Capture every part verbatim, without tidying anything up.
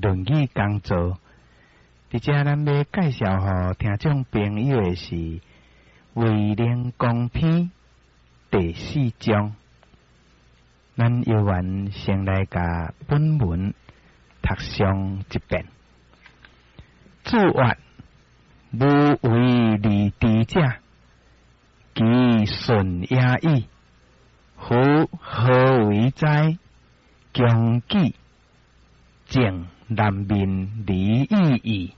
论语讲座。伫遮咱要介绍互听众朋友的是《卫灵公篇》第四章。咱犹原先来甲本文读上一遍。注曰：无为利敌者，其顺也矣。夫何为哉？强己正难民离义矣。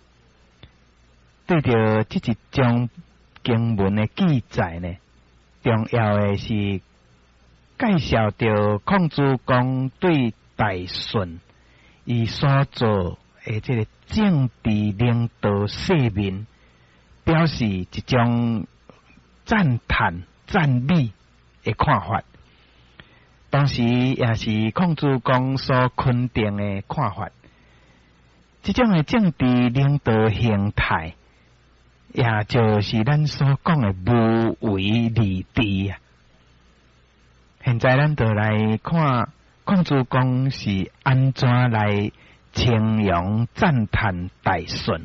对着这一章经文的记载呢，重要的是介绍着孔子公对大舜伊所做的这个政治领导世面，表示一种赞叹赞美的看法，同时也是孔子公所肯定的看法。这种的政治领导形态，也就是咱所讲的无为利敌啊。现在咱就来看孔子公是安怎来称扬赞叹大舜。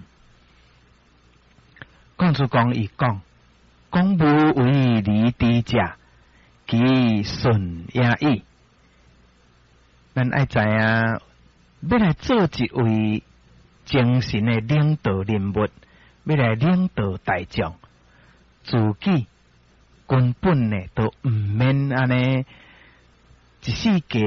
孔子公伊讲：讲无为利敌者，其顺也矣。咱爱知影，要来做一位精神的领导人物，要来领导大众，自己根本呢都毋免安尼一世界